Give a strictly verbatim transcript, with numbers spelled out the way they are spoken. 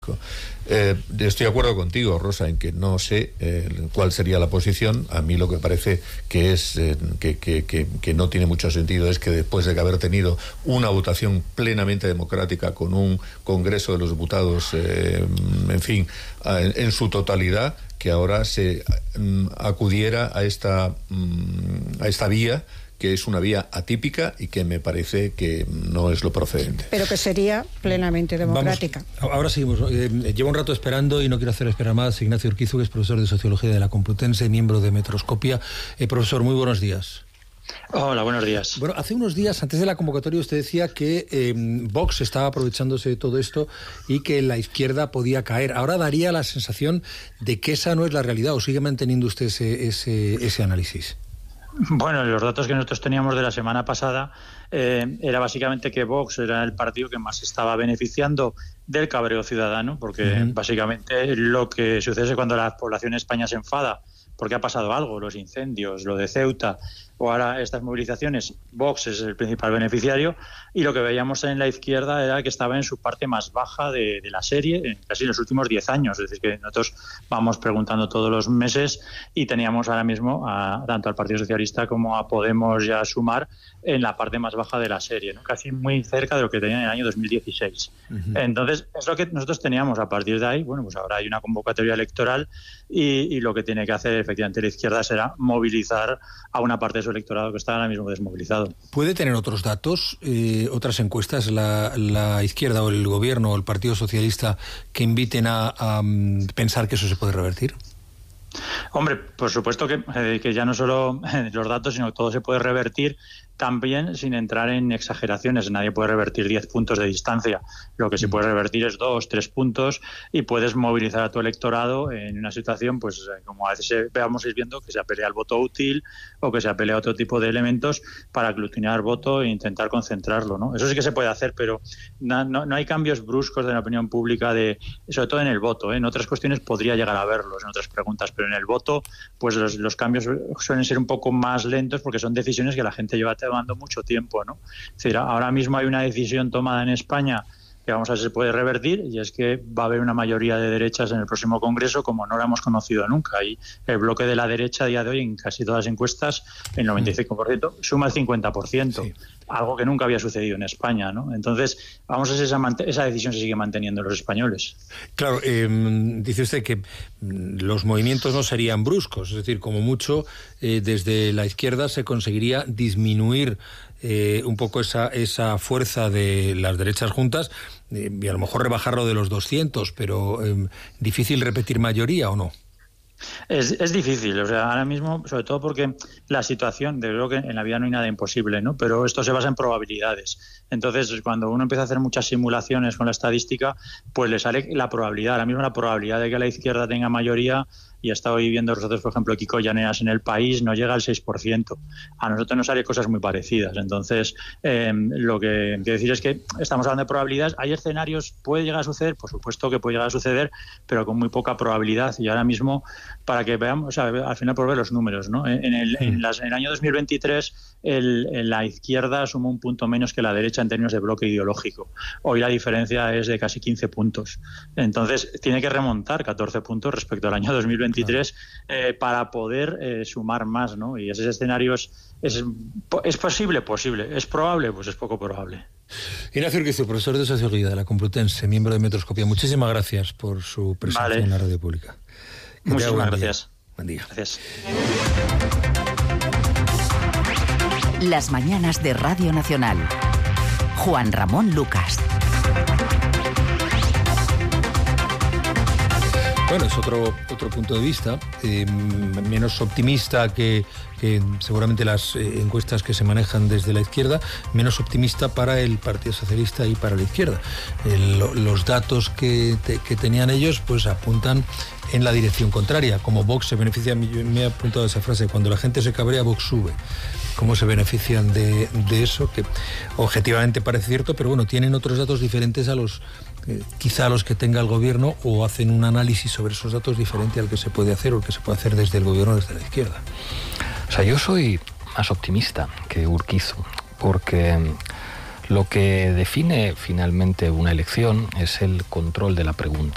Vasco. Eh, estoy de acuerdo contigo, Rosa, en que no sé eh, cuál sería la posición. A mí lo que parece que es eh, que, que, que, que no tiene mucho sentido es que después de haber tenido una votación plenamente democrática con un Congreso de los Diputados, eh, en fin, en, en su totalidad, que ahora se um, acudiera a esta, um, a esta vía, que es una vía atípica y que me parece que no es lo procedente. Pero que sería plenamente democrática. Vamos, ahora seguimos. Eh, llevo un rato esperando y no quiero hacer esperar más. Ignacio Urquizu, que es profesor de Sociología de la Complutense, miembro de Metroscopia. Eh, profesor, muy buenos días. Hola, buenos días. Bueno, hace unos días, antes de la convocatoria, usted decía que eh, Vox estaba aprovechándose de todo esto y que la izquierda podía caer. Ahora daría la sensación de que esa no es la realidad, ¿o sigue manteniendo usted ese, ese, ese análisis? Bueno, los datos que nosotros teníamos de la semana pasada eh, era básicamente que Vox era el partido que más estaba beneficiando del cabreo ciudadano, porque uh-huh. básicamente lo que sucede cuando la población de España se enfada porque ha pasado algo, los incendios, lo de Ceuta o ahora estas movilizaciones, Vox es el principal beneficiario, y lo que veíamos en la izquierda era que estaba en su parte más baja de, de la serie, en casi los últimos diez años. Es decir, que nosotros vamos preguntando todos los meses y teníamos ahora mismo a, tanto al Partido Socialista como a Podemos ya sumar en la parte más baja de la serie, ¿no? Casi muy cerca de lo que tenían en el año dos mil dieciséis. Uh-huh. Entonces, es lo que nosotros teníamos. A partir de ahí, bueno, pues ahora hay una convocatoria electoral y, y lo que tiene que hacer efectivamente la izquierda será movilizar a una parte de su electorado que está ahora mismo desmovilizado. ¿Puede tener otros datos, eh, otras encuestas, la, la izquierda o el gobierno o el Partido Socialista, que inviten a, a pensar que eso se puede revertir? Hombre, por supuesto que, eh, que ya no solo los datos, sino que todo se puede revertir, también sin entrar en exageraciones. Nadie puede revertir diez puntos de distancia. Lo que se puede revertir es dos, tres puntos, y puedes movilizar a tu electorado en una situación, pues como a veces veamos ir viendo, que se apelea al voto útil o que se apelea a otro tipo de elementos para aglutinar voto e intentar concentrarlo, ¿no? Eso sí que se puede hacer, pero no, no, no hay cambios bruscos de la opinión pública, de, sobre todo en el voto, ¿eh? En otras cuestiones podría llegar a verlos, en otras preguntas, pero en el voto, pues los, los cambios suelen ser un poco más lentos porque son decisiones que la gente lleva tomando mucho tiempo, ¿no? Es decir, ahora mismo hay una decisión tomada en España que vamos a ver si se puede revertir, y es que va a haber una mayoría de derechas en el próximo Congreso como no la hemos conocido nunca, y el bloque de la derecha a día de hoy en casi todas las encuestas, el noventa y cinco por ciento, suma el cincuenta por ciento, sí. Algo que nunca había sucedido en España, ¿no? Entonces, vamos a ver si esa, esa decisión se sigue manteniendo en los españoles. Claro, eh, dice usted que los movimientos no serían bruscos, es decir, como mucho, eh, desde la izquierda se conseguiría disminuir eh, un poco esa, esa fuerza de las derechas juntas, eh, y a lo mejor rebajarlo de los doscientos, pero eh, ¿difícil repetir mayoría o no? Es, es difícil, o sea, ahora mismo, sobre todo porque la situación, de creo que en la vida no hay nada imposible, ¿no? Pero esto se basa en probabilidades. Entonces, cuando uno empieza a hacer muchas simulaciones con la estadística, pues le sale la probabilidad. Ahora mismo la probabilidad de que la izquierda tenga mayoría, y hasta hoy viendo nosotros, por ejemplo, Kiko Llaneras en El País, no llega al seis por ciento. A nosotros nos salen cosas muy parecidas. Entonces, eh, lo que quiero decir es que estamos hablando de probabilidades. ¿Hay escenarios? ¿Puede llegar a suceder? Por supuesto que puede llegar a suceder, pero con muy poca probabilidad. Y ahora mismo, para que veamos, o sea, al final por ver los números, ¿no? En el, en las, en el año dos mil veintitrés, el, en la izquierda sumó un punto menos que la derecha en términos de bloque ideológico. Hoy la diferencia es de casi quince puntos. Entonces, tiene que remontar catorce puntos respecto al año dos mil veintitrés eh, para poder eh, sumar más, ¿no? Y ese escenario es, es, es posible, posible. ¿Es probable? Pues es poco probable. Ignacio Urquizu, profesor de Sociología de la Complutense, miembro de Metroscopia. Muchísimas gracias por su presencia vale. en la radio pública. Que Muchísimas gracias. Buen día. Gracias. Las mañanas de Radio Nacional. Juan Ramón Lucas. Bueno, es otro otro punto de vista, eh, menos optimista que, que seguramente las eh, encuestas que se manejan desde la izquierda, menos optimista para el Partido Socialista y para la izquierda. El, los datos que, te, que tenían ellos pues apuntan en la dirección contraria. Como Vox se beneficia, me he apuntado esa frase, cuando la gente se cabrea, Vox sube. ¿Cómo se benefician de, de eso? Que objetivamente parece cierto, pero bueno, tienen otros datos diferentes a los, eh, quizá a los que tenga el gobierno, o hacen un análisis sobre esos datos diferente al que se puede hacer o que se puede hacer desde el gobierno o desde la izquierda. O sea, yo soy más optimista que Urquizu, porque lo que define finalmente una elección es el control de la pregunta.